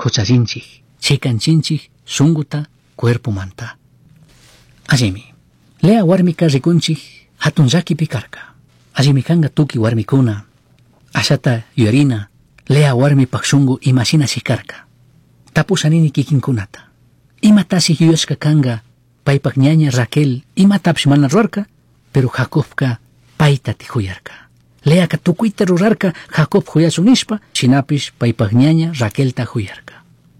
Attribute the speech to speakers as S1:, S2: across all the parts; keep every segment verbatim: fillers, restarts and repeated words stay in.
S1: kuchachinchik, chikanchinchik shunguta cuerpo manta. Allimi, Lea warmika rikunchik hatun llakipi karka. Allimi kanga tuki warmikuna, ashata yurina, Lea warmi pakshungu imashina shikarka. Tapusanini kikinkunata. Imatasi yuyashka kanga, paypak ñaña Raquel, imatapsh mana rurarka, pero Jacobka payta tijuyarka. Leaka tukuita rurarka, Jacob huyachun nishpa, shinapish paypak ñaña Raquelta huyarka.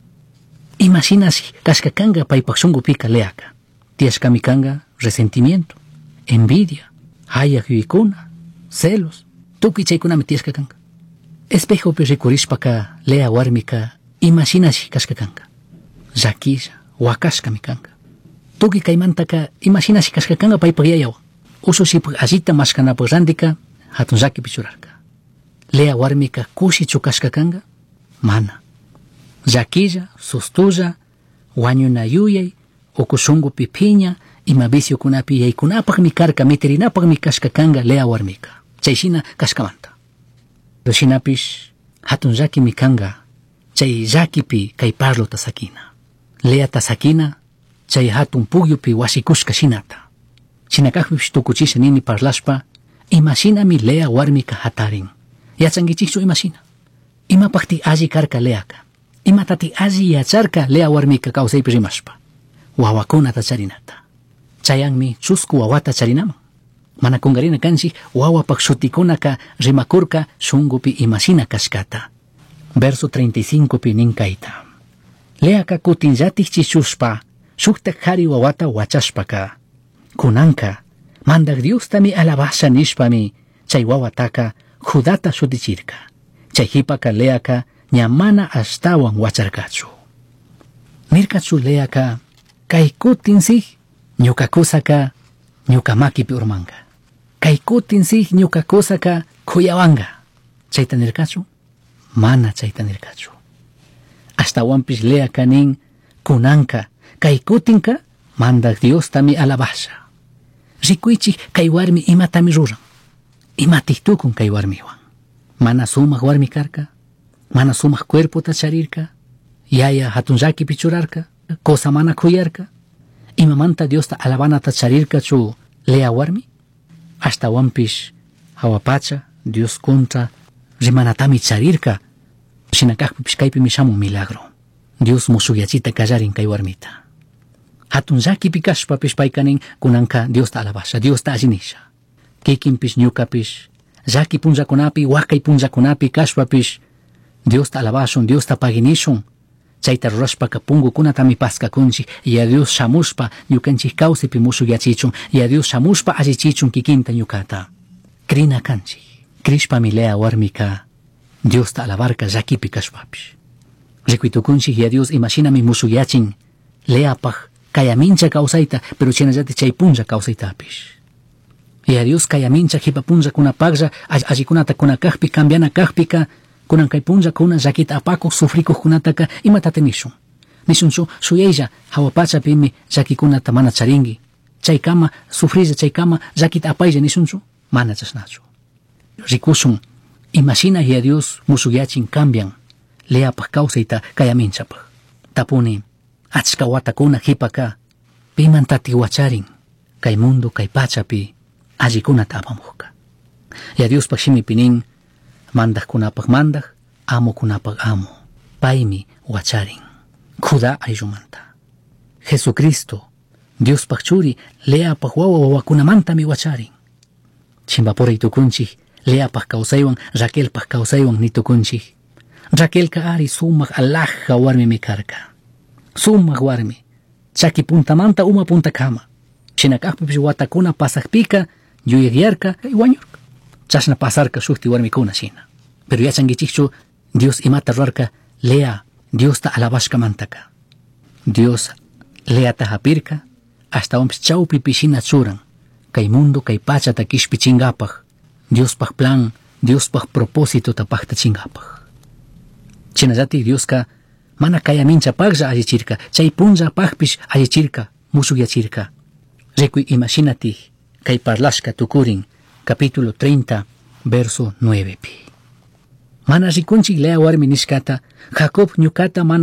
S1: Imashinasi kashka kanga paypak shungupika Leaka. Tiashkami kanga resentimiento, envidia, hayak yuykuna, celos, tukuy chaykunami tiashka kanga. Espejopi rikurishpaka Lea warmika imashinashi kashka kanga. Llakilla, wakashkami kanga. Tukuy kaymantaka imashinashi kashka kanga paypak yayawan. Ususipuk allita mashkanapak randika hatun llakipi churarka. Lea warmika kushi chukashka kanga, mana. Llakilla, sustulla, wañuna yuyay, ukushungupi piña, ima viciokunapi yaykunapakmi karka miterinapakmi kashka kanga Lea warmika. Chayshina kashkamanta. Shinapish hatun llakimi kanga, chay llakipi kay parlota sakina. Leata sakina, chay hatun pugyupi wasikushka shinata. Shinakakpish tukuchisha nini parlashpa, imashinami Lea warmika hatarin. Yachangichikchu imashina. Imapakti alli karka Leaka. Imatati alli yacharka Lea warmika kawsaypi rimashpa. Wawakunata charinata. Chayangmi chusku wawata charinaman. Mana kungarina kanchik wawapak shutikunaka rimakurka shungupi imashina kashkata. Verso treinta y cinco pi ninkaita. Leaka kutinllatik chichushpa, shuktak hari wawata wachashpaka. Kunanka, mandak Diostami alabasha nishpami, chay wawataka Judata shutichirka. Chay hipaka Leaka ñamana ashtawan wacharkachu. Nirkachu Leaka, kay kutinsik ñukakusaka ñukamakipi urmanga. Kay kutinsik ñukakusaka kuyawanga. Chayta nirkachu? Mana chayta nirkachu. Ashtawanpish Leaka nin kunanka, kay kutinka mandak Diostami alabasha. Rikuychik kay warmi imatami ruran. Imatih tukun kay warmiwan. Mana sumaq warmi karka, mana sumaq cuerpota charirka, yaya hatun llakipi churarka, cosa mana kuyarka. Imamanta Diosta alabanata charirka chu Lea warmi. Ashtawanpish hawapacha Dios contra rimanatami charirka. Shinakakpish kaypimi shamun milagro. Dios musugyachita kallarin kay warmita. Hatun llakipi kashpapish paykanin kunanka Diosta alabasha, Diosta allinisha. Kikinpish ñukapish llaki punllakunapi, wakay punllakunapi kashpapish Diosta alabashun, Diosta paginishun. Chayta rurashpaka pungukunatami paskakunchik, ya Dios shamushpa ñukanchik kawsaypi musugyachichun, ya Dios shamushpa allichichun kikinta ñukata. Krina kanchik, krishpami Lea warmika Diosta alabarka llakipi kashpapish. Rikuytukunchik ya Dios imashinami musugyachin Leapaj kayamincha kawsayta, pero chinallati chay punlla kawsaytapish. Ya Dios kayamincha hipa punlla kunapaklla allikunata kunakajpi cambiana kajpika kunan kay punlla kuna llakita apakuq sufrikuq kunataka imatata nishun. Nishunchu suyaylla hawapachapimi llakikunata mana charingi. Chaykama sufrilla chaykama llakita apaylla nishunchu mana chasnachu. Rikushun imashina ya Dios musugyachin cambian Leapaj kawsayta kayaminchapaj. Tapuni achka watakuna hipaka pimantati wacharin kay mundo kay pachapi allikunata apamuqka. Ya Dios pashimi pinin mandak kunapak mandak, amo kunapak amo. Paymi wacharin. Judá ayllumanta. Jesucristo, Dios pakchuri, Leapaj wawa wawakunamantami wacharin. Chimbapuray tukunchik, Leapaj kawsaywan, Raquelpaj kawsaywan ni tukunchik. Raquelka ari sumaq alajja warmimi karka. Sumaq warmi. Chaki puntamanta uma punta kama. Chinakajpipish watakuna pasajpika, yuyagyarka, wañurka. Chashna pasarka shukti warmikuna shina. Pero yachangichikchu Dios imata rurarka Lea Diosta alabashka mantaka. Dios Leata hapirka hasta wanpish chawpipi shina churan. Kay mundo kay pachata kishpi chingapaj. Diospaj plan, Diospaj propósito tapajta chingapaj. Chinallati Dioska mana kayaminchapajlla allichirka. Chay punlla pajpish allichirka, musugyachirka. Rikuy imashinati kay parlashka tukurin capítulo treinta, verso nueve pi. Mana rikunchik Lea warmi nishkata, Jacob ñukata mana